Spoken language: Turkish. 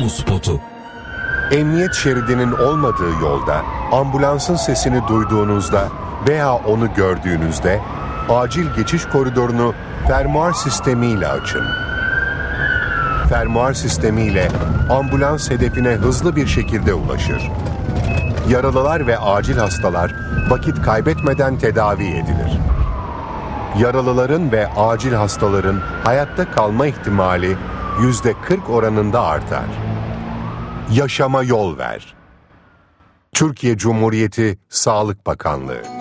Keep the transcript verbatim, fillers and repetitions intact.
kamu spotu. Emniyet şeridinin olmadığı yolda ambulansın sesini duyduğunuzda veya onu gördüğünüzde acil geçiş koridorunu fermuar sistemiyle açın. Fermuar sistemiyle ambulans hedefine hızlı bir şekilde ulaşır. Yaralılar ve acil hastalar vakit kaybetmeden tedavi edilir. Yaralıların ve acil hastaların hayatta kalma ihtimali yüzde kırk oranında artar. Yaşama yol ver. Türkiye Cumhuriyeti Sağlık Bakanlığı.